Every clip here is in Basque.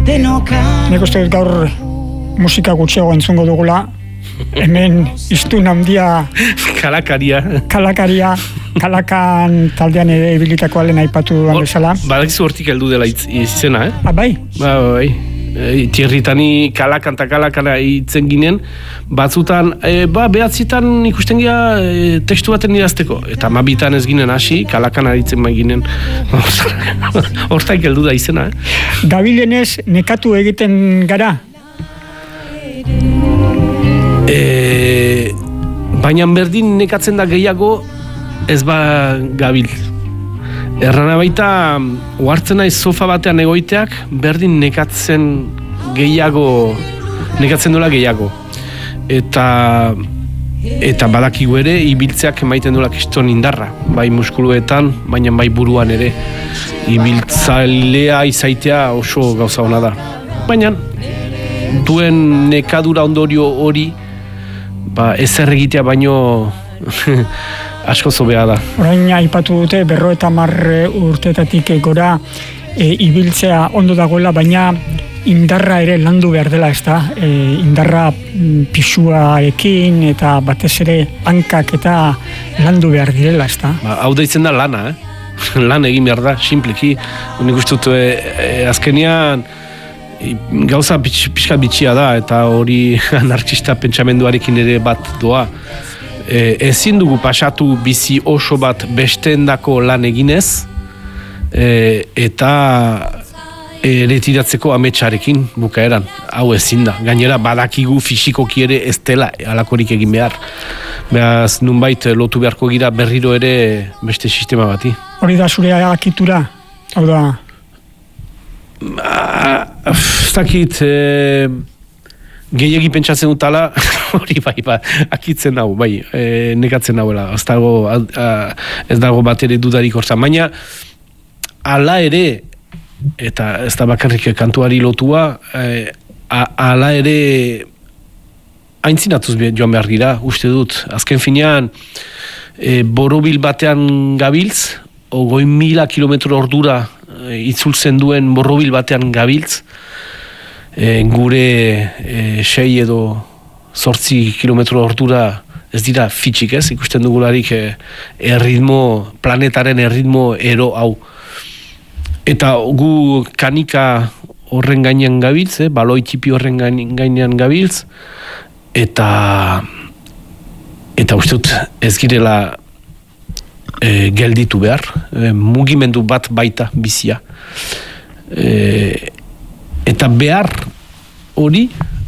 Nik uste dut gaur musika gutxiago entzungo dugula, hemen iztun handia Kalakan taldean ere ibilitakoa lehen aipatu duan bezala. Badakizu hortik heldu dela izena, Bai? Bai. Tierritani kalakan hitzen ginen, batzutan, behatzitan ikusten gira testu baten idazteko, eta mabitan ez ginen hasi, kalakan aritzen bai ginen, hortak heldu da izena. Gabilenez nekatu egiten gara? Baina berdin nekatzen da gehiago ez ba gabil. Errana baita, ohartzen naiz sofa batean egoiteak, berdin nekatzen dola gehiago. Eta badakigu ere, ibiltzeak emaiten dola kiston indarra, bai muskuluetan, baina bai buruan ere. Ibiltzailea izaitea oso gauza hona da. Baina, duen nekadura ondorio hori, ezer egitea baino asko zobea da. Orain aipatu dute 50 urtetatik gora ibiltzea ondo dagoela, baina indarra ere landu behar dela, ezta? Indarra pisuarekin eta batez ere hankak eta landu behar direla, ezta? Hau deitzen da lana, lan egin behar da, simpleki. Nik uste dut azkenean gauza pixka bitxia da, eta hori anarkista pentsamenduarekin ere bat doa. Ezin dugu pasatu bizi oso bat besteendako lan eginez, eta retiratzeko ametsarekin bukaeran. Hau ezin da. Gainera badakigu fisikoki ere ez dela halakorik egin behar. Beraz, nunbait lotu beharko gira berriro ere beste sistema bati. Hori da zure akitura? Hau da? Ez dakit, gehiagi pentsatzen dutala, hori bai, akitzen hau, bai, nekatzen hauela, ez dago bat ere dudarik hortzan. Baina, ala ere, eta ez da bakarrik kantuari lotua, ala ere aintzinatuz joan behar gira, uste dut. Azken finean, borobil batean gabiltz, 20.000 kilometro ordura itzultzen duen borrobil batean gabiltz, gure 6 edo 8 kilometro ordura ez dira fitxik, ez? Ikusten dugularik planetaren erritmo ero hau. Eta gu kanika horren gainean gabiltz, baloi tipi horren gainean gabiltz, eta uste dut ez girela gelditu behar, mugimendu bat baita bizia. Eta behar hori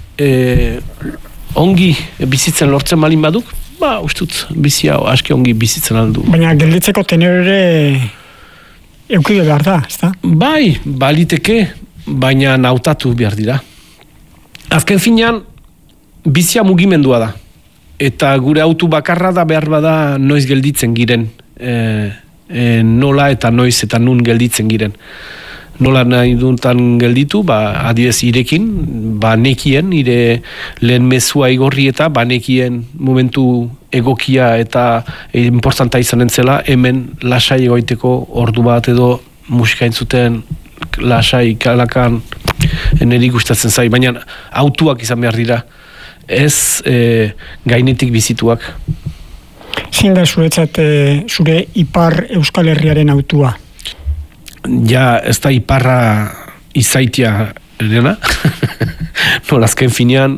ongi bizitzen lortzen malin baduk, ustut bizia aski ongi bizitzen aldu. Baina gelditzeko tenore eukide behar da, ez da? Bai, baliteke, baina nautatu behar dira. Azken finean, bizia mugimendua da. Eta gure autu bakarra da behar bada noiz gelditzen giren. Nola eta noiz eta nun gelditzen giren. Nola nahi duntan gelditu, adibez irekin, nekien, ire lehen mezua igorri eta nekien momentu egokia eta importanta izanen zela, hemen lasai egoiteko ordu bat edo musika entzuten lasai kalakan niri gustatzen zai, baina autuak izan behar dira, ez gainetik bizituak. Zein da zuretzat zure ipar Euskal Herriaren autua? Ja, ez da iparra izaitia dena. Nola azken finean,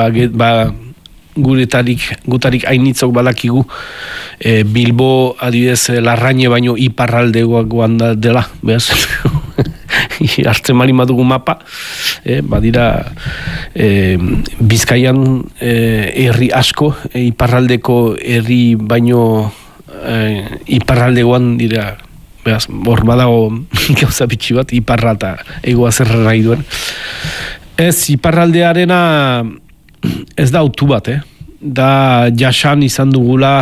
gutarik hainitzok badakigu Bilbo, adibidez, Larraine baino iparraldegoan dela, behaz? Hartzen malin badugu mapa, badira Bizkaian herri asko, iparraldeko herri baino iparraldegoan dira, behaz, hor badago gauza bitxi bat, iparra eta egoa zerra nahi duen. Ez, iparraldearena ez da autu bat, da jasan izan dugula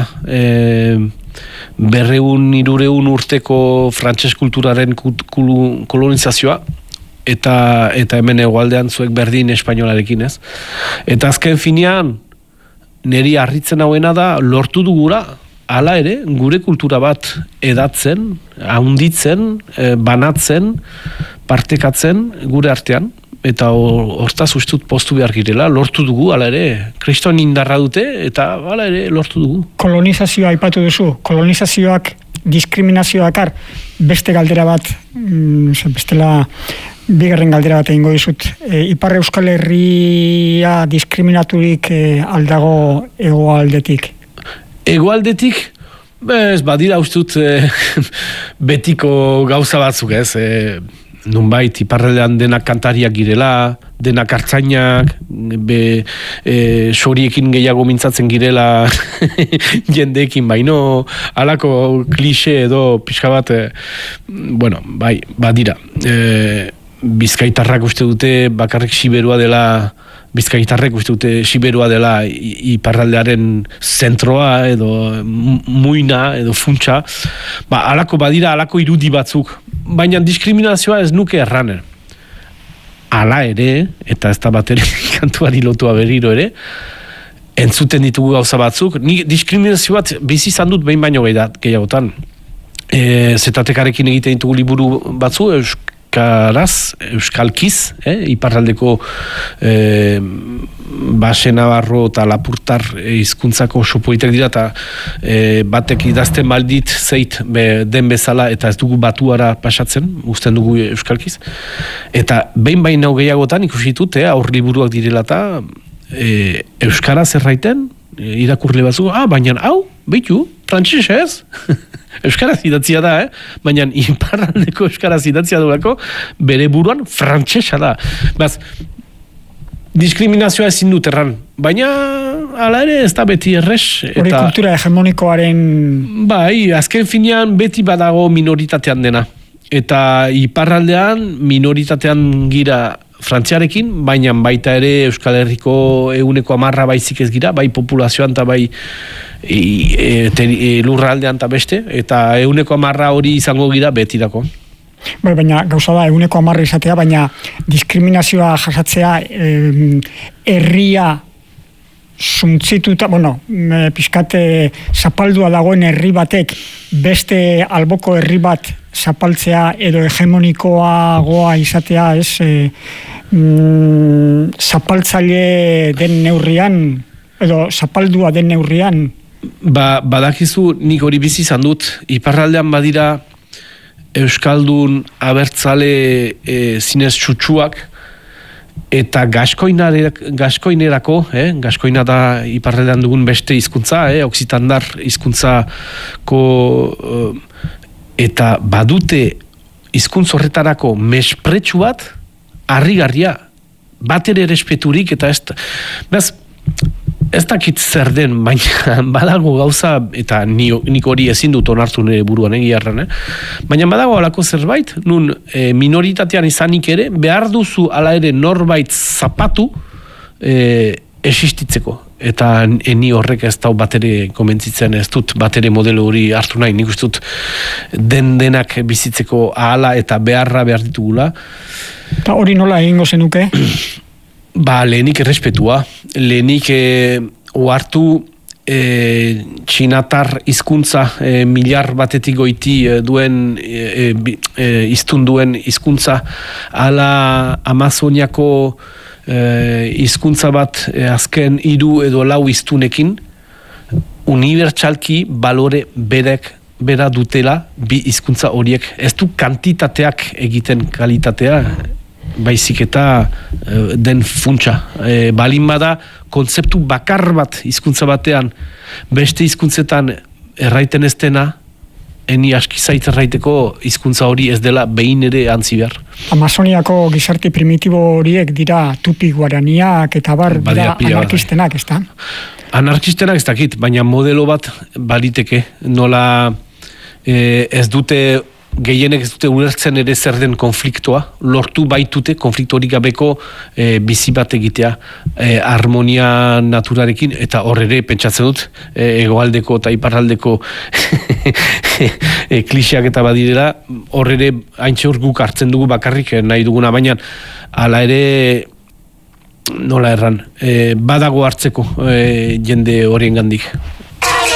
200-300 urteko frantses kulturaren kolonizazioa, eta hemen hegoaldean zuek berdin espainolarekin, ez? Eta azken finean, niri harritzen hauena da, lortu dugula, hala ere, gure kultura bat edatzen, handitzen, banatzen, partekatzen gure artean, eta hortaz ustut postu behar girela, lortu dugu, hala ere, kriston indarra dute, eta hala ere, lortu dugu. Kolonizazioa aipatu duzu, kolonizazioak diskriminazioakar, beste galdera bat, bestela bigarren galdera bat egingo dizut. Ipar Euskal Herria diskriminaturik aldago hegoaldetik? Hegoaldetik? Ez, badira ustut betiko gauza batzuk, ez? Nunbait, iparraldean denak kantariak girela, denak hartzainak, soriekin gehiago mintzatzen girela jendeekin baino, halako klixe edo pixka bat, bueno, bai, badira. Bizkaitarrak uste dute bakarrik siberua dela, Bizkaitarrek uste dute siberua dela iparraldearen zentroa edo muina edo funtsa. Halako badira, halako irudi batzuk. Baina diskriminazioa ez nuke erranen. Hala ere, eta ez da bat ere kantuari lotua berriro ere, entzuten ditugu gauza batzuk. Ni diskriminazio bat bizi izan dut behin baino gehiagotan. Zetatekarekin egiten ditugu liburu batzu, euskalkiz, iparraldeko Base Navarro eta Lapurtar hizkuntzako sopoitek dira, eta batek idazten maldit zeit den bezala, eta ez dugu batuara pasatzen, uzten dugu euskalkiz. Eta behin nau gehiagotan ikusi ditut, aur liburuak direla eta euskaraz erraiten, irakurle batzu, baina hau, behitu, frantxez ez? Euskaraz idatzia da, baina iparraldeko euskaraz idatzia duelako, bere buruan frantsesa da. Baz, diskriminazioa ezin dut erran, baina hala ere ez da beti errez. Hori kultura hegemonikoaren... Bai, azken finean beti badago minoritatean dena. Eta iparraldean minoritatean gira frantziarekin, baina baita ere Euskal Herriko 10% baizik ez gira, bai populazioan eta bai lurraldean eta beste, eta 10% hori izango gira betirako. Baina gauza da, 10% izatea, baina diskriminazioa jasatzea herria suntzituta, pixkate zapaldua dagoen herri batek beste alboko herri bat zapaltzea edo hegemonikoagoa izatea, zapaltzaile den neurrian edo zapaldua den neurrian. Badakizu nik hori bizi izan dut, iparraldean badira euskaldun abertzale zinez txutxuak, eta gaskoinerako, gaskoina da iparraldean dugun beste hizkuntza, oksitandar hizkuntzako, eta badute hizkuntz horretarako mespretsu bat, harrigarria, bat ere respeturik, eta ez dakit zer den, baina badago gauza, eta nik hori ezin dut onartu nire buruan egiarran, baina badago alako zerbait, nun minoritatean izanik ere, behar duzu ala ere norbait zapatu existitzeko. Eta ni horrek ez dau batere komentzitzen, ez dut batere modelo hori hartu nahi, nik uste dut denak bizitzeko ahala eta behar ditugula. Eta hori nola egingo zenuke? Lehenik errespetua, lehenik ohartu txinatar hizkuntza miliar batetik goiti duen hiztun duen hizkuntza, ala Amazoniako hizkuntza bat azken 3 edo 4 hiztunekin unibertsalki balore bera dutela bi hizkuntza horiek. Ez du kantitateak egiten kalitatea, baizik eta den funtsa. Balin bada kontzeptu bakar bat hizkuntza batean beste hizkuntzetan erraiten ez dena, eni aski zait erraiteko hizkuntza hori ez dela behin ere antzi behar. Amazoniako gizarte primitibo horiek dira tupi guaraniak eta dira anarkistenak, ez da? Anarkistenak ez dakit, baina modelo bat baliteke, nola ez dute gehienek ez dute ulertzen ere zer den konfliktoa, lortu baitute konflikto hori gabeko bizi bat egitea harmonia naturarekin, eta hor ere pentsatzen dut hegoaldeko eta iparraldeko klixeak eta badirela, hor ere haintxe hor guk hartzen dugu bakarrik nahi duguna, baina hala ere nola erran, badago hartzeko jende horien gandik.